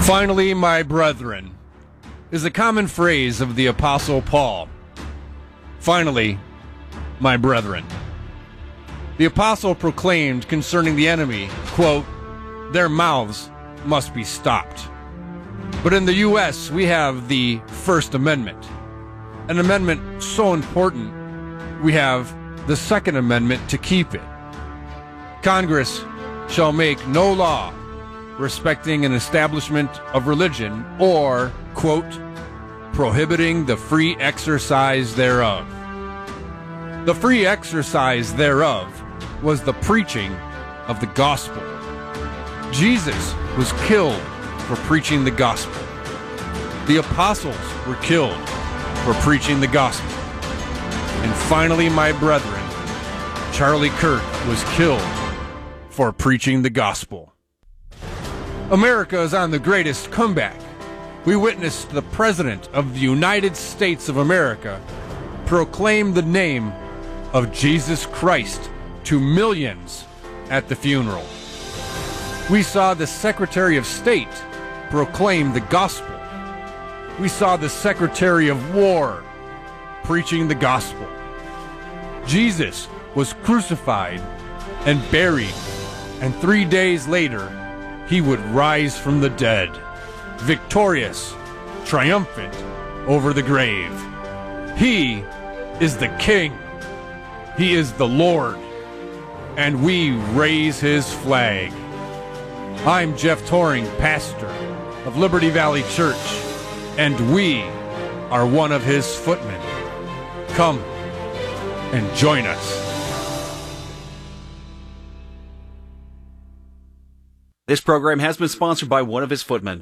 Finally, my brethren, is a common phrase of the Apostle Paul. Finally, my brethren. The apostle proclaimed concerning the enemy, quote, their mouths must be stopped. But in the U.S., we have the First Amendment, an amendment so important, we have the Second Amendment to keep it. Congress shall make no law respecting an establishment of religion or, quote, prohibiting the free exercise thereof. The free exercise thereof was the preaching of the gospel. Jesus was killed for preaching the gospel. The apostles were killed for preaching the gospel. And finally, my brethren, Charlie Kirk was killed for preaching the gospel. America is on the greatest comeback. We witnessed the President of the United States of America proclaim the name of Jesus Christ to millions at the funeral. We saw the Secretary of State proclaim the gospel. We saw the Secretary of War preaching the gospel. Jesus was crucified and buried, and 3 days later, he would rise from the dead, victorious, triumphant over the grave. He is the King. He is the Lord. And we raise his flag. I'm Jeff Toring, pastor of Liberty Valley Church, and we are one of his footmen. Come and join us. This program has been sponsored by one of his footmen.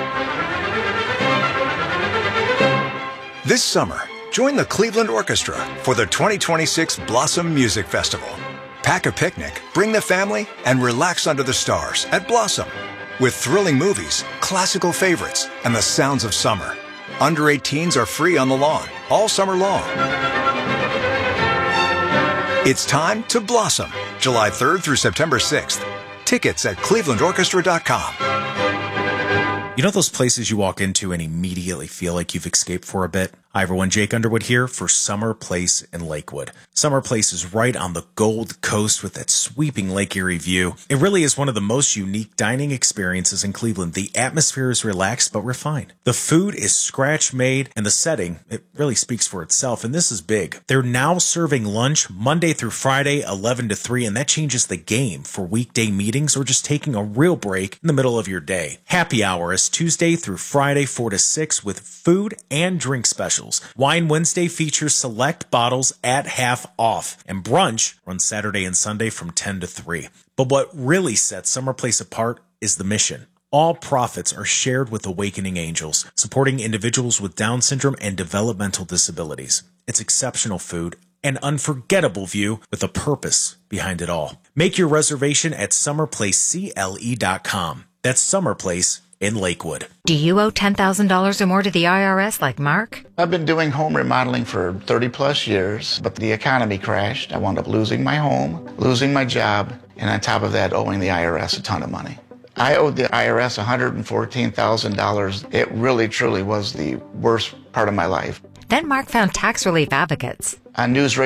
This summer, join the Cleveland Orchestra for the 2026 Blossom Music Festival. Pack a picnic, bring the family, and relax under the stars at Blossom. With thrilling movies, classical favorites, and the sounds of summer. Under 18s are free on the lawn, all summer long. It's time to blossom, July 3rd through September 6th. Tickets at clevelandorchestra.com. You know those places you walk into and immediately feel like you've escaped for a bit? Hi everyone, Jake Underwood here for Summer Place in Lakewood. Summer Place is right on the Gold Coast with that sweeping Lake Erie view. It really is one of the most unique dining experiences in Cleveland. The atmosphere is relaxed but refined. The food is scratch made and the setting, it really speaks for itself, and this is big. They're now serving lunch Monday through Friday, 11 to 3, and that changes the game for weekday meetings or just taking a real break in the middle of your day. Happy hour is Tuesday through Friday, 4 to 6 with food and drink specials. Wine Wednesday features select bottles at half off, and brunch runs Saturday and Sunday from 10 to 3. But what really sets Summer Place apart is the mission. All profits are shared with Awakening Angels, supporting individuals with Down syndrome and developmental disabilities. It's exceptional food, an unforgettable view with a purpose behind it all. Make your reservation at summerplacecle.com. That's Summer Place in Lakewood. Do you owe $10,000 or more to the IRS like Mark? I've been doing home remodeling for 30 plus years, but the economy crashed. I wound up losing my home, losing my job, and on top of that, owing the IRS a ton of money. I owed the IRS $114,000. It really, truly was the worst part of my life. Then Mark found Tax Relief Advocates. On News Radio